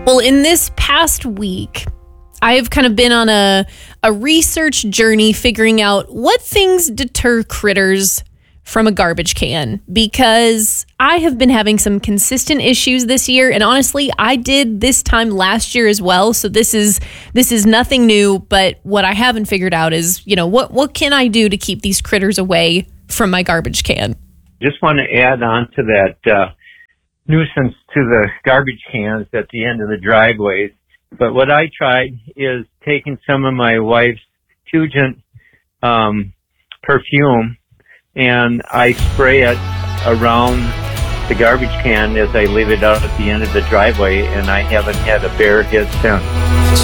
Well, in this past week, I've kind of been on a research journey figuring out what things deter critters from a garbage can, because I have been having some consistent issues this year, and honestly, I did this time last year as well, so this is nothing new. But what I haven't figured out is, what can I do to keep these critters away from my garbage can? Just want to add on to that nuisance to the garbage cans at the end of the driveways. But what I tried is taking some of my wife's Pugent perfume, and I spray it around the garbage can as I leave it out at the end of the driveway, and I haven't had a bear hit since.